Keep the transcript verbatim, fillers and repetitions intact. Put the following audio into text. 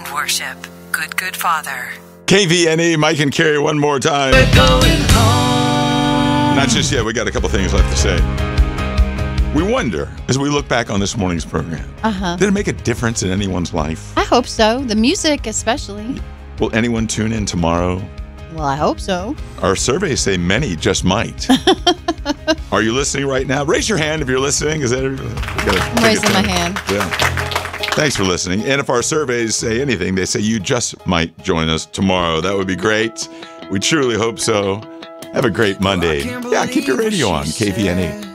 and worship. Good, good Father. K V N E, Mike and Carrie, one more time. We're going home. Not just yet. We got a couple things left to say. We wonder, as we look back on this morning's program, Uh-huh. did it make a difference in anyone's life? I hope so. The music, especially. Will anyone tune in tomorrow? Well, I hope so. Our surveys say many just might. Are you listening right now? Raise your hand if you're listening. Is that? I'm raising my hand. Yeah. Thanks for listening. And if our surveys say anything, they say you just might join us tomorrow. That would be great. We truly hope so. Have a great Monday. Yeah, keep your radio on, K V N E.